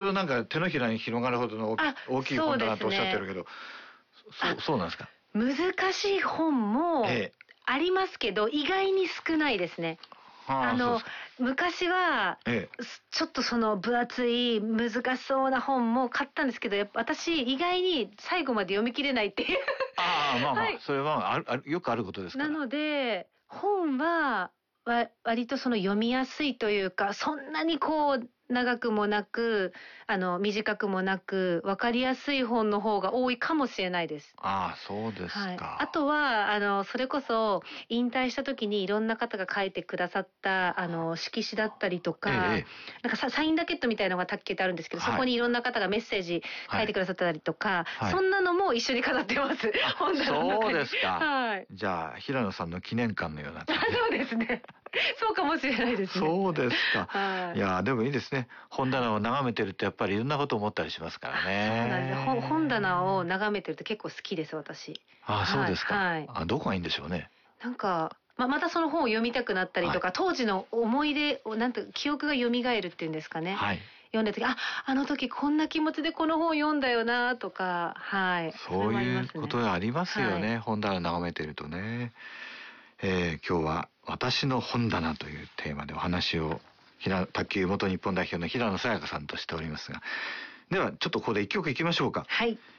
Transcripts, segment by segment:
どなんか手のひらに広がるほどの大きい本だなとおっしゃってるけど、そうなんですか。 難しい本もありますけど、意外に少ないですね。昔は、ちょっとその分厚い難しそうな本も買ったんですけど、やっぱ私意外に最後まで読み切れないっていう。 それはよくあることですから。 なので、本は割とその読みやすいというか、そんなにこう、長くもなく、短くもなく、わかりやすい本の方が多いかもしれないです。 そうですか。 あとは、それこそ、引退した時にいろんな方が書いてくださった、色紙だったりとか、なんかサインダケットみたいなのが卓球ってあるんですけど、そこにいろんな方がメッセージ書いてくださったりとか、そんなのも一緒に飾ってます。本棚の中に。 そうですか。じゃあ、平野さんの記念館のような感じ。 そうですね。そうかもしれないですね。 そうですか。いや、でもいいですね。本棚を眺めてるとやっぱりいろんなこと思ったりしますからね。 そうなんです。本棚を眺めてると結構好きです、私。 そうですか。どこがいいんでしょうね。 なんか、またその本を読みたくなったりとか、当時の思い出を、記憶が蘇るっていうんですかね。読んだ時、あの時こんな気持ちでこの本読んだよなとか、 そういうことがありますよね。本棚を眺めてるとね。今日は私の本棚というテーマでお話を卓球元日本代表の平野早矢香さんとしておりますが、ではちょっとここで一曲いきましょうか。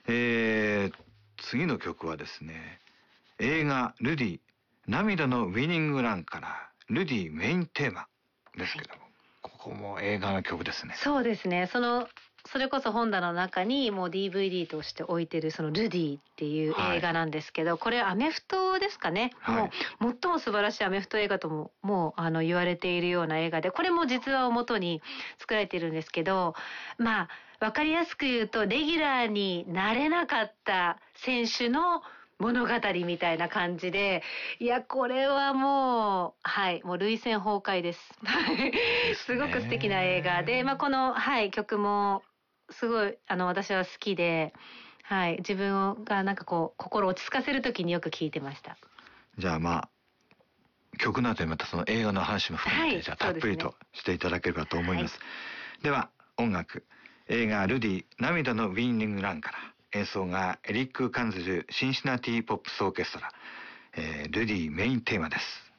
次の曲はですね、映画ルディ涙のウィニングランからルディメインテーマですけども、ここも映画の曲ですね。 そうですね。それこそ本棚の中にもう DVD として置いてるそのルディっていう映画なんですけど、これアメフトですかね。もう最も素晴らしいアメフト映画とも言われているような映画で、これも実話を元に作られているんですけど、わかりやすく言うとレギュラーになれなかった選手の物語みたいな感じで、いや、これはもう涙腺崩壊です。すごく素敵な映画で、この、曲も、すごい、私は好きで、自分がなんかこう、心を落ち着かせるときによく聴いてました。 じゃあ曲の後にまたその映画の話も含めて、じゃあたっぷりとしていただければと思います。では、音楽、映画ルディ涙のウィニングランから、演奏がエリック・カンゼル・シンシナティ・ポップス・オーケストラ、ルディメインテーマです。